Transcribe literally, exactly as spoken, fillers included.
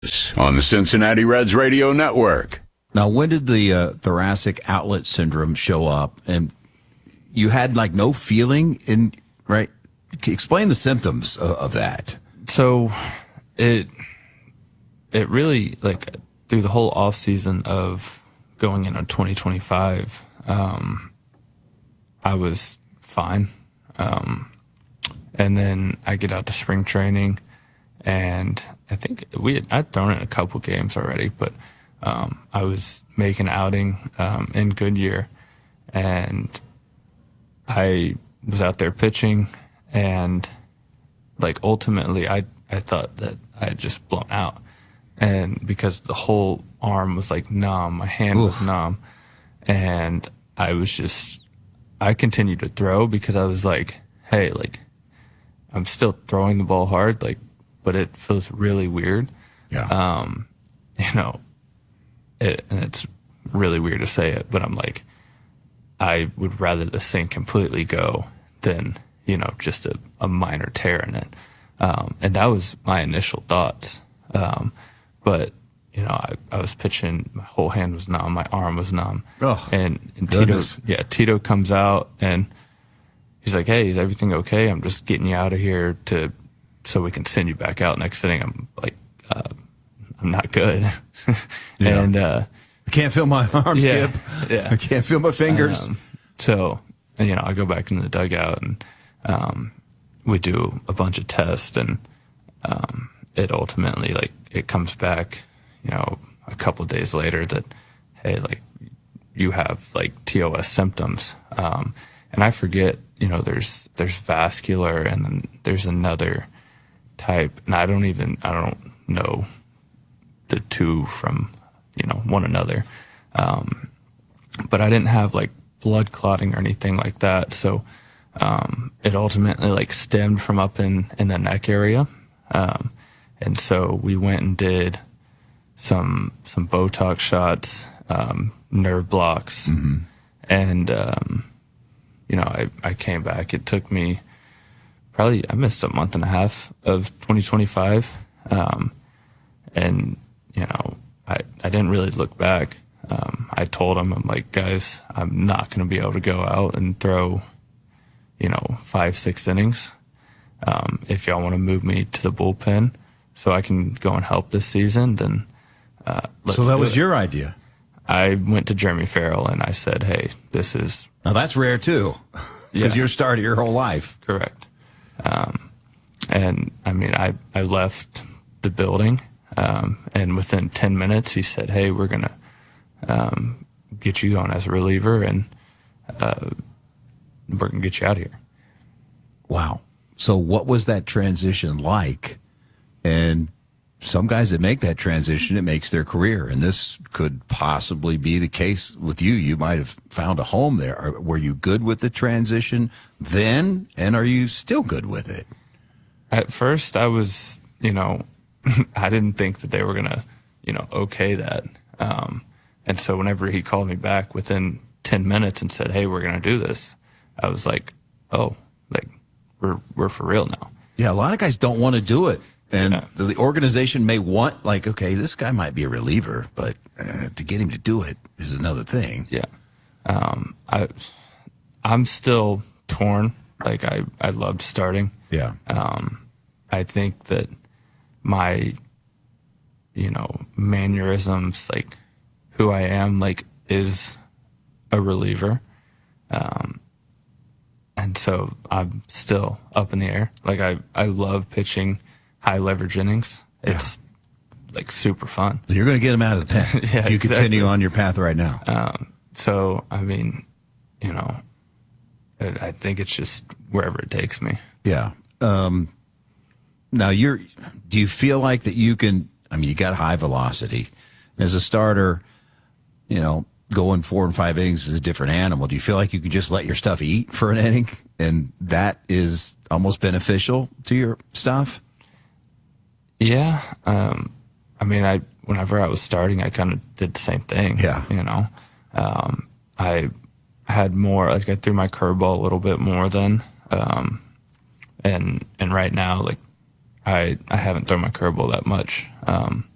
on the Cincinnati Reds Radio Network. Now, when did the uh, thoracic outlet syndrome show up? And you had like no feeling in, right? Explain the symptoms of, of that. So it, it really, like, through the whole off season of going into twenty twenty-five, um, I was fine. Um, and then I get out to spring training, and I think we had, I'd thrown in a couple games already, but um, I was making outing um, in Goodyear, and I was out there pitching, and like ultimately I, I thought that I had just blown out, and because the whole arm was like numb, my hand Oof. was numb, and I was just, I continued to throw because I was like, hey, like I'm still throwing the ball hard, like, but it feels really weird. Yeah. Um, you know, it, and it's really weird to say it, but I'm like, I would rather this thing completely go than, you know, just a, a minor tear in it. Um, and that was my initial thoughts. Um, but, you know, I, I was pitching, my whole hand was numb, my arm was numb. Oh, and and Tito, yeah, Tito comes out and he's like, hey, is everything okay? I'm just getting you out of here to, so we can send you back out next inning. I'm like, uh, I'm not good. Yeah. And, uh, I can't feel my arms, yeah, Skip. yeah. I can't feel my fingers. Um, so, you know, I go back into the dugout and, um, we do a bunch of tests, and, um, it ultimately, like, it comes back, you know, a couple days later that, hey, like, you have like T O S symptoms. Um, and I forget, you know, there's, there's vascular, and then there's another type, and I don't even, I don't know the two from, you know, one another. Um, but I didn't have like blood clotting or anything like that. So, um, it ultimately like stemmed from up in, in the neck area. Um, and so we went and did some, some Botox shots, um, nerve blocks. Mm-hmm. And, um, you know, I, I came back. It took me probably, I missed a month and a half of twenty twenty-five. Um, and, you know, I, I didn't really look back. Um, I told him, I'm like, guys, I'm not going to be able to go out and throw, you know, five, six innings. Um, if y'all want to move me to the bullpen so I can go and help this season, then, uh, let's So that do was it. your idea. I went to Jeremy Farrell and I said, hey, this is Now that's rare too, because Yeah. you're starting your whole life. correct. Um, and I mean, I, I left the building, um, and within ten minutes he said, hey, we're going to, um, get you on as a reliever, and, uh, we're going to get you out of here. Wow. So what was that transition like? And some guys that make that transition, it makes their career. And this could possibly be the case with you. You might have found a home there. Are, were you good with the transition then? And are you still good with it? At first I was, you know, I didn't think that they were going to, you know, okay that. Um, and so whenever he called me back within ten minutes and said, hey, we're going to do this, I was like, oh, like we're, we're for real now. Yeah, a lot of guys don't want to do it. And Yeah. the, the organization may want, like, okay, this guy might be a reliever, but uh, to get him to do it is another thing. Yeah. Um, I, I'm still torn. Like I, I loved starting. Yeah. Um, I think that my, you know, mannerisms, like who I am, like is a reliever. Um, and so I'm still up in the air. Like I, I love pitching high leverage innings. It's like super fun. You're going to get him out of the pen Yeah, if you exactly. continue on your path right now. Um, so, I mean, you know, I, I think it's just wherever it takes me. Yeah. Um, now you're, do you feel like that you can, I mean, you got high velocity as a starter, you know, going four and five innings is a different animal. Do you feel like you could just let your stuff eat for an inning and that is almost beneficial to your stuff? Yeah. Um, I mean, I, whenever I was starting, I kind of did the same thing. Yeah. You know, um, I had more, like I threw my curveball a little bit more then. Um, and, and right now, like I, I haven't thrown my curveball that much. Um,